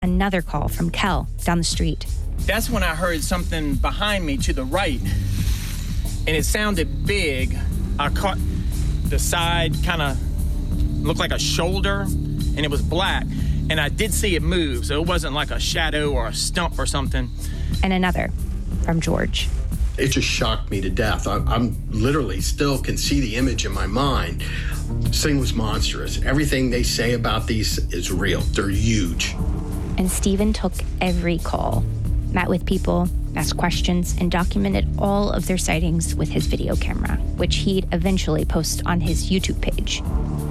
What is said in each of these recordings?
Another call from Kel down the street. That's when I heard something behind me to the right, and it sounded big. I caught the side, kind of looked like a shoulder, and it was black. And I did see it move, so it wasn't like a shadow or a stump or something. And another from George. It just shocked me to death. I'm literally still can see the image in my mind. This thing was monstrous. Everything they say about these is real. They're huge. And Stephen took every call, met with people, asked questions, and documented all of their sightings with his video camera, which he'd eventually post on his YouTube page.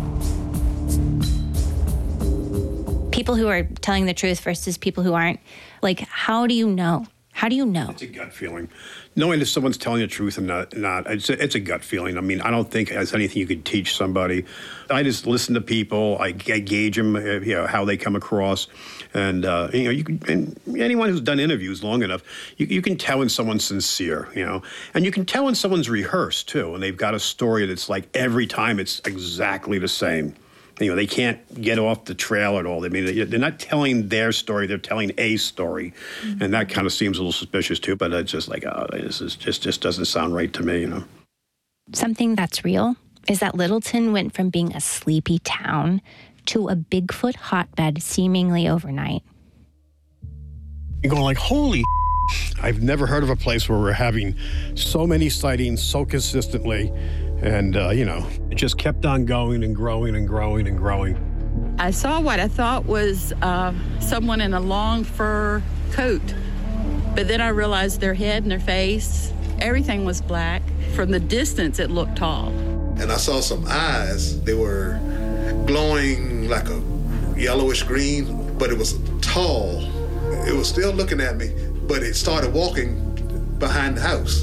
People who are telling the truth versus people who aren't, like, how do you know? How do you know? It's a gut feeling. Knowing if someone's telling the truth and not, it's a gut feeling. I mean, I don't think there's anything you could teach somebody. I just listen to people. I gauge them, how they come across. And, and anyone who's done interviews long enough, you can tell when someone's sincere, And you can tell when someone's rehearsed, too, and they've got a story that's like every time it's exactly the same. They can't get off the trail at all. I mean, they're not telling their story; they're telling a story, and that kind of seems a little suspicious too. But it's just like, this is just doesn't sound right to me, Something that's real is that Littleton went from being a sleepy town to a Bigfoot hotbed seemingly overnight. You're going like, holy! I've never heard of a place where we're having so many sightings so consistently. And, it just kept on going and growing and growing and growing. I saw what I thought was someone in a long fur coat. But then I realized their head and their face, everything was black. From the distance, it looked tall. And I saw some eyes. They were glowing like a yellowish green, but it was tall. It was still looking at me, but it started walking behind the house.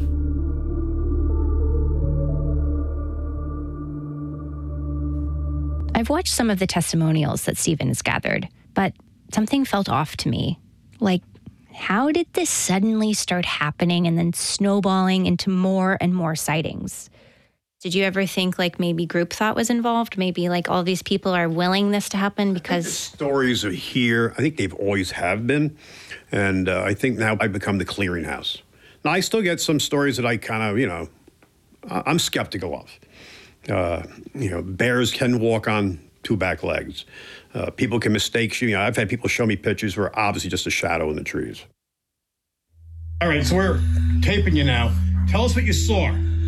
I've watched some of the testimonials that Stephen has gathered, but something felt off to me. Like, how did this suddenly start happening and then snowballing into more and more sightings? Did you ever think, like, maybe group thought was involved? Maybe, like, all these people are willing this to happen because... I think the stories are here. I think they've always have been. And I think now I've become the clearinghouse. Now, I still get some stories that I kind of, I'm skeptical of. Bears can walk on two back legs. People can mistake you. I've had people show me pictures where obviously just a shadow in the trees. All right, so we're taping you now. Tell us what you saw.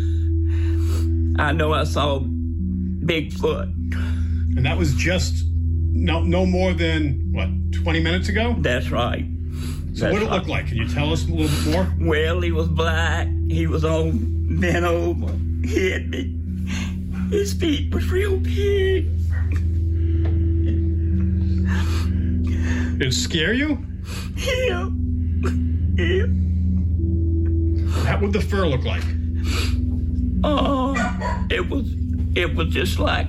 I know I saw Bigfoot. And that was just no more than, 20 minutes ago? That's right. So what did it look like? Can you tell us a little bit more? Well, he was black. He was all bent over. He had me. His feet was real big. Did it scare you? Yeah. What would the fur look like? It was just like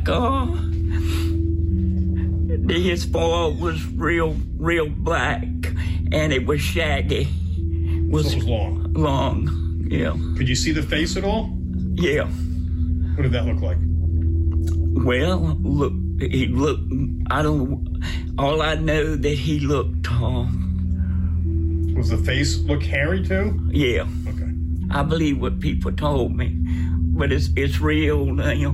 his fur was real black, and it was shaggy. So it was long. Long, yeah. Could you see the face at all? Yeah. What did that look like? Well, look, he looked, all I know that he looked tall. Was the face look hairy too? Yeah. Okay. I believe what people told me, but it's real now.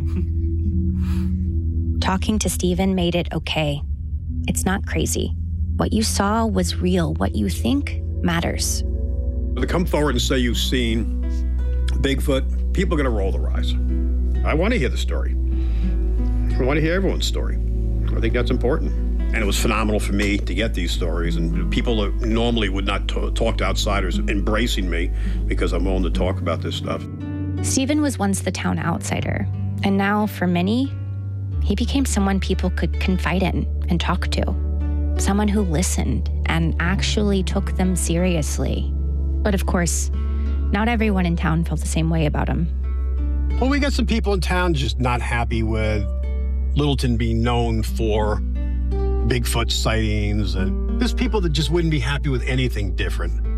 Talking to Stephen made it okay. It's not crazy. What you saw was real. What you think matters. To come forward and say you've seen Bigfoot, people are going to roll their eyes. I want to hear the story. I want to hear everyone's story. I think that's important. And it was phenomenal for me to get these stories, and people that normally would not talk to outsiders embracing me because I'm willing to talk about this stuff. Stephen was once the town outsider, and now, for many, he became someone people could confide in and talk to. Someone who listened and actually took them seriously. But of course, not everyone in town felt the same way about him. Well, we got some people in town just not happy with Littleton being known for Bigfoot sightings, and there's people that just wouldn't be happy with anything different.